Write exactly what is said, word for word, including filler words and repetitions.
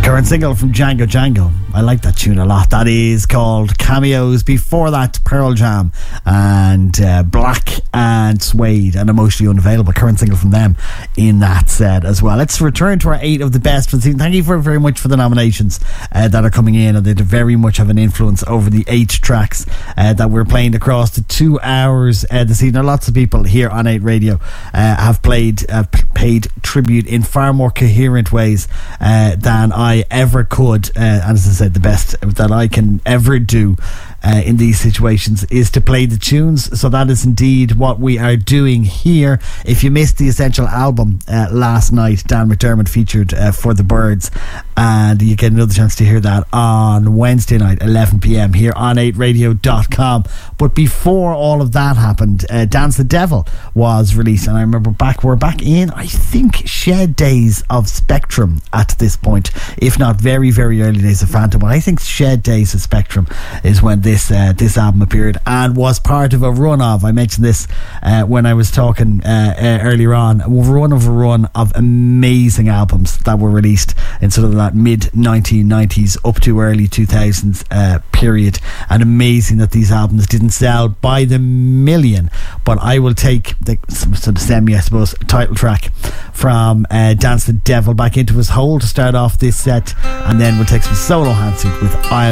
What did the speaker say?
Current single from Django Django. I like that tune a lot. That is called Cameos. Before that, Pearl Jam and uh, Black and Suede and Emotionally Unavailable. Current single from them in that set as well. Let's return to our eight of the best for the season. Thank you very, very much for the nominations uh, that are coming in, and they very much have an influence over the eight tracks uh, that we're playing across the two hours uh, this evening. Lots of people here on eight Radio uh, have played, uh, paid tribute in far more coherent ways uh, than I ever could, uh, and as I said, the best that I can ever do Uh, in these situations is to play the tunes. So that is indeed what we are doing here. If you missed the Essential album uh, last night, Dan McDermott featured uh, For the Birds, and you get another chance to hear that on Wednesday night, eleven p.m. here on eight radio dot com. But before all of that happened, uh, Dance the Devil was released, and I remember back we're back in, I think, Shed days of Spectrum at this point, if not very very early days of Phantom. But I think Shed days of Spectrum is when this uh, this album appeared and was part of a run of, I mentioned this uh, when I was talking uh, uh, earlier on, a run of a run of amazing albums that were released in sort of that mid nineteen nineties up to early two thousands uh, period. And amazing that these albums didn't sell by the million. But I will take the sort of semi, I suppose, title track from uh, Dance the Devil back into his hole to start off this set, and then we'll take some solo Hanson with I